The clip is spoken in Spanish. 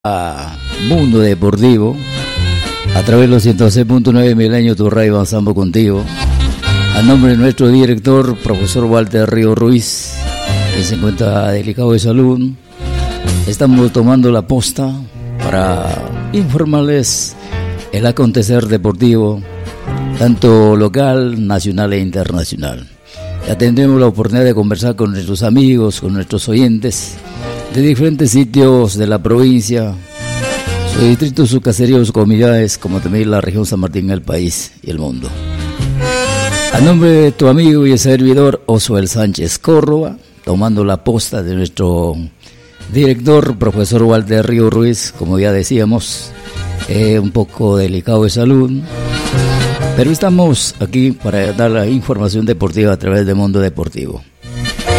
a Mundo Deportivo a través de los 106.9 Milenio, tu radio, avanzamos contigo. A nombre de nuestro director, profesor Walter Río Ruiz, que se encuentra delicado de salud, estamos tomando la posta para informarles el acontecer deportivo, tanto local, nacional e internacional. Ya tendremos la oportunidad de conversar con nuestros amigos, con nuestros oyentes de diferentes sitios de la provincia, sus distritos, sus caseríos, sus comunidades, como también la región San Martín, el país y el mundo. A nombre de tu amigo y el servidor Oswald Sánchez Córdoba, tomando la posta de nuestro director, profesor Walter Río Ruiz, como ya decíamos, un poco delicado de salud, pero estamos aquí para dar la información deportiva a través de Mundo Deportivo.